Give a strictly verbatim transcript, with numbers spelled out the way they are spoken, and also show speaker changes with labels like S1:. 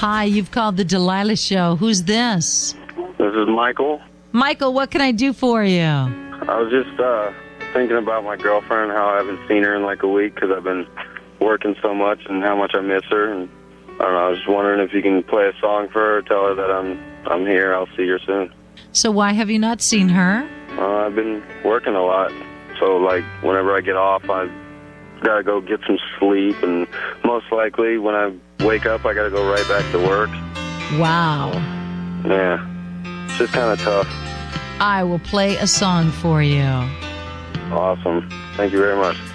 S1: Hi, you've called the Delilah Show. Who's this?
S2: This is Michael.
S1: Michael, what can I do for you?
S2: I was just uh, thinking about my girlfriend, how I haven't seen her in like a week because I've been working so much and how much I miss her. And I don't know, I was just wondering if you can play a song for her, tell her that I'm I'm here, I'll see her soon.
S1: So why have you not seen her?
S2: Uh, I've been working a lot, so like whenever I get off, I gotta go get some sleep, and most likely when I wake up, I gotta go right back to work.
S1: Wow.
S2: Yeah, it's just kind of tough.
S1: I will play a song for you.
S2: Awesome. Thank you very much.